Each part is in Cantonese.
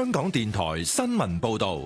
香港電台新聞報道。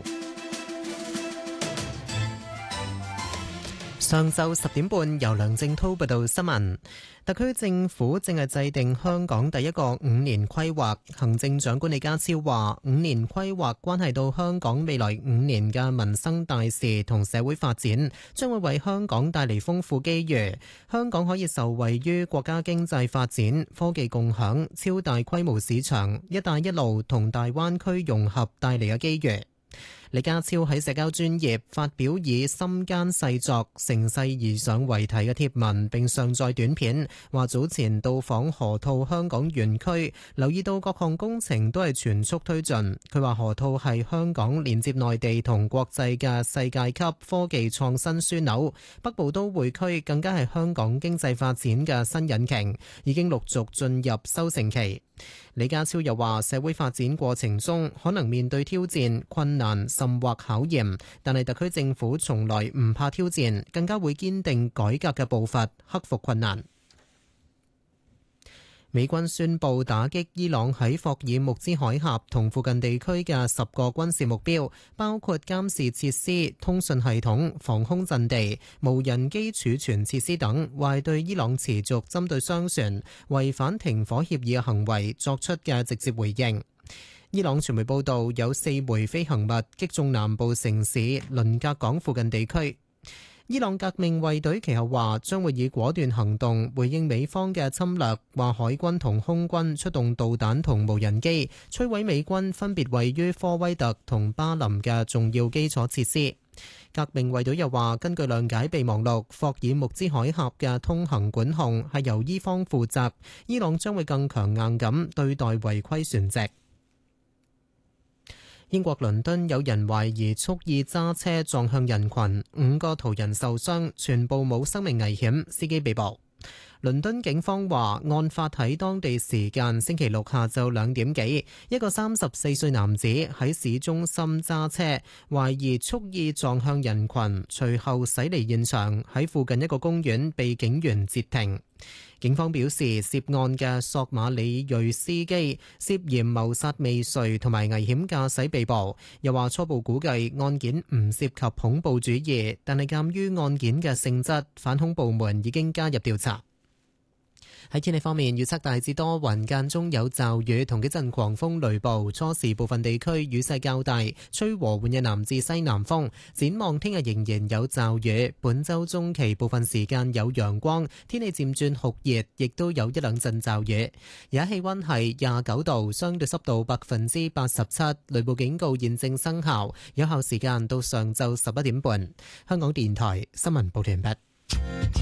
上晝10點半，由梁正滔報道新聞。特區政府正係制定香港第一個5年規劃。行政長官李家超話，5年規劃關係到香港未來5年嘅民生大事同社會發展，將會為香港帶嚟豐富機遇。香港可以受惠於國家經濟發展、科技共享、超大規模市場、一帶一路同大灣區融合帶嚟嘅機遇。李家超喺社交專頁發表以心間細作乘勢而上為題嘅貼文，並上載短片，話早前到訪河套香港園區，留意到各項工程都係全速推進。佢話河套係香港連接內地同國際嘅世界級科技創新樞紐，北部都會區更加係香港經濟發展嘅新引擎，已經陸續進入收成期。李家超又話，社會發展過程中可能面對挑戰、困難甚或考驗，但係特區政府從來唔怕挑戰，更加會堅定改革嘅步伐，克服困難。美軍宣布打擊伊朗喺霍爾木茲海峽同附近地區嘅10個軍事目標，包括監視設施、通訊系統、防空陣地、無人機儲存設施等，為對伊朗持續針對商船違反停火協議嘅行為作出嘅直接回應。伊朗傳媒報道，有4枚飛行物擊中南部城市倫格港附近地區。伊朗革命衛隊其後話將會以果斷行動回應美方嘅侵略，話海軍同空軍出動導彈同無人機摧毀美軍分別位於科威特同巴林嘅重要基礎設施。革命衛隊又話，根據諒解備忘錄，霍爾木茲海峽嘅通行管控係由伊方負責，伊朗將會更強硬咁對待違規船隻。英國倫敦有人懷疑蓄意揸車撞向人群，5個途人受傷，全部冇生命危險，司機被捕。倫敦警方話，案發喺當地時間星期六下晝2點幾，一個34歲男子喺市中心揸車，懷疑蓄意撞向人群，隨後駛離現場，喺附近一個公園被警員截停。警方表示，涉案嘅索馬里裔司機涉嫌謀殺未遂同埋危險駕駛被捕。又話初步估計案件唔涉及恐怖主義，但係鑑於案件嘅性質，反恐部門已經加入調查。喺天氣方面，預測大致多雲，間中有驟雨同幾陣狂風雷暴，初時部分地區雨勢較大，吹和緩嘅南至西南風。展望聽日仍然有驟雨，本周中期部分時間有陽光，天氣漸轉酷熱，亦都有一兩陣驟雨。而家氣溫係29度，相對濕度87%，雷暴警告現正生效，有效時間到上晝11點半。香港電台新聞報道完畢。